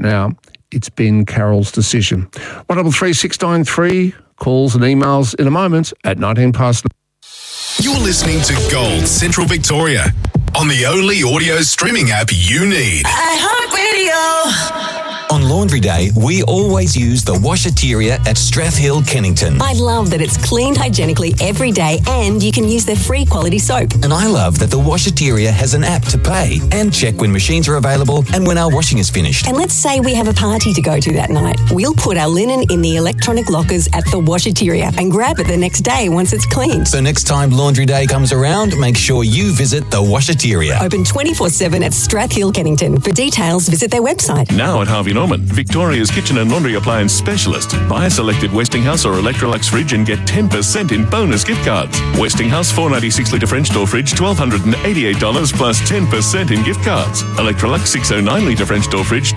now, it's been Carol's decision. 133693, calls and emails in a moment at 19 past. You're listening to Gold Central Victoria on the only audio streaming app you need. iHeartRadio. On Laundry Day, we always use the Washateria at Strathhill, Kennington. I love that it's cleaned hygienically every day and you can use their free quality soap. And I love that the Washateria has an app to pay and check when machines are available and when our washing is finished. And let's say we have a party to go to that night. We'll put our linen in the electronic lockers at the Washateria and grab it the next day once it's cleaned. So next time Laundry Day comes around, make sure you visit the Washateria. Open 24/7 at Strathhill, Kennington. For details, visit their website. Now at Harvey Norman, Victoria's kitchen and laundry appliance specialist. Buy a selected Westinghouse or Electrolux fridge and get 10% in bonus gift cards. Westinghouse 496 litre French door fridge, $1,288 plus 10% in gift cards. Electrolux 609 litre French door fridge,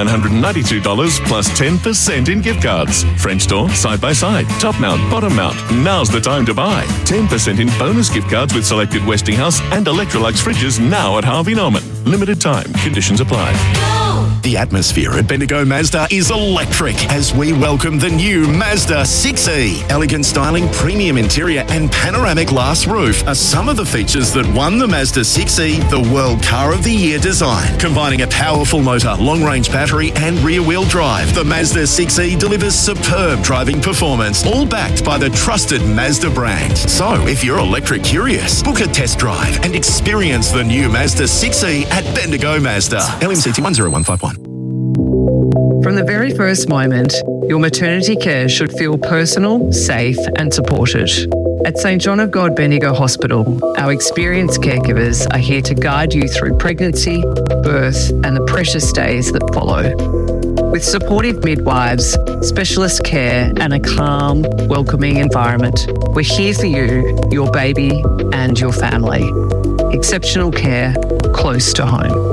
$2,992 plus 10% in gift cards. French door, side by side, top mount, bottom mount. Now's the time to buy. 10% in bonus gift cards with selected Westinghouse and Electrolux fridges now at Harvey Norman. Limited time. Conditions apply. The atmosphere at Bendigo Mazda is electric as we welcome the new Mazda 6e. Elegant styling, premium interior and panoramic glass roof are some of the features that won the Mazda 6e the World Car of the Year design. Combining a powerful motor, long-range battery and rear-wheel drive, the Mazda 6e delivers superb driving performance, all backed by the trusted Mazda brand. So if you're electric curious, book a test drive and experience the new Mazda 6e at Bendigo Mazda. LMCT 10151. From the very first moment, your maternity care should feel personal, safe and supported. At St John of God Bendigo Hospital, our experienced caregivers are here to guide you through pregnancy, birth and the precious days that follow. With supportive midwives, specialist care and a calm, welcoming environment, we're here for you, your baby and your family. Exceptional care close to home.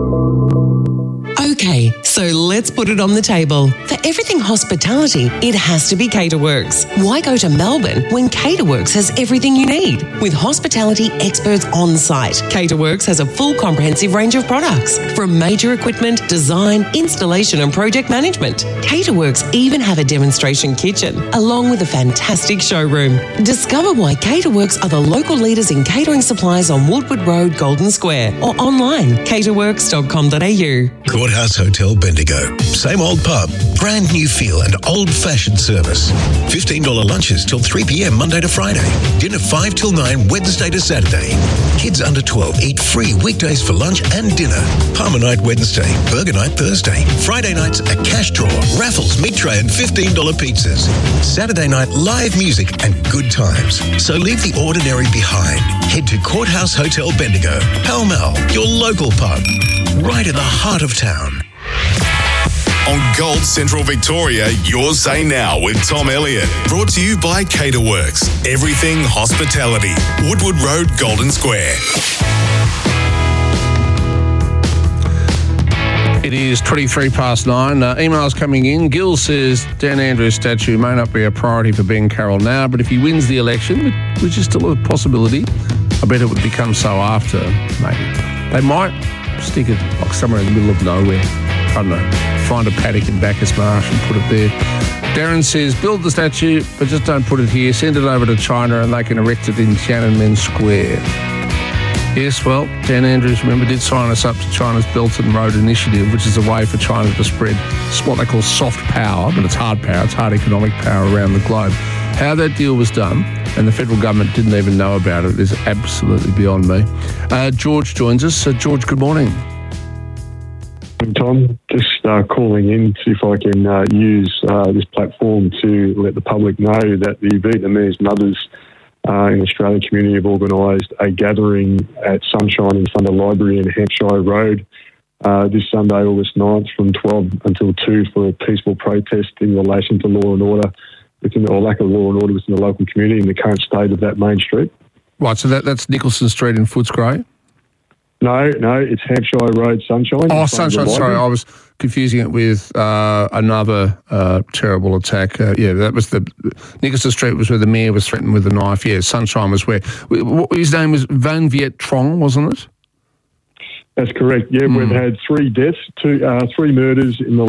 Okay, so let's put it on the table. For everything hospitality, it has to be Caterworks. Why go to Melbourne when Caterworks has everything you need? With hospitality experts on site, Caterworks has a full comprehensive range of products, from major equipment, design, installation and project management. Caterworks even have a demonstration kitchen, along with a fantastic showroom. Discover why Caterworks are the local leaders in catering supplies on Woodward Road, Golden Square, or online, caterworks.com.au. Courthouse Hotel Bendigo. Same old pub, brand new feel and old-fashioned service. $15 lunches till 3 p.m. Monday to Friday. Dinner 5 till 9 Wednesday to Saturday. Kids under 12 eat free weekdays for lunch and dinner. Palmer night Wednesday, burger night Thursday. Friday nights a cash draw, raffles, meat tray and $15 pizzas. Saturday night live music and good times. So leave the ordinary behind. Head to Courthouse Hotel Bendigo. Pall Mall, your local pub. Right in the heart of town. On Gold Central Victoria, your say now with Tom Elliott. Brought to you by Caterworks. Everything hospitality. Woodward Road, Golden Square. It is 23 past 9. Emails coming in. Gil says Dan Andrews' statue may not be a priority for Ben Carroll now, but if he wins the election, which is still a possibility, I bet it would become so after, maybe. They might stick it like somewhere in the middle of nowhere. I don't know. Find a paddock in Bacchus Marsh and put it there. Darren says, build the statue, but just don't put it here. Send it over to China and they can erect it in Tiananmen Square. Yes, well, Dan Andrews, remember, did sign us up to China's Belt and Road Initiative, which is a way for China to spread what they call soft power, but it's hard power, it's hard economic power around the globe. How that deal was done, and the federal government didn't even know about it, is absolutely beyond me. George joins us. George, good morning. Tom, just calling in to see if I can use this platform to let the public know that the Vietnamese mothers in the Australian community have organised a gathering at Sunshine in front of the library in Hampshire Road this Sunday, August 9th, from 12 until 2 for a peaceful protest in relation to law and order, or lack of law and order within the local community and the current state of that main street. Right, so that's Nicholson Street in Footscray? No, it's Hampshire Road, Sunshine. Oh, Sunshine, sorry, I was confusing it with another terrible attack. That was Nicholson Street was where the mayor was threatened with a knife. Yeah, Sunshine was where, his name was Van Viet Trong, wasn't it? That's correct, yeah. We've had 3 deaths, 3 murders in the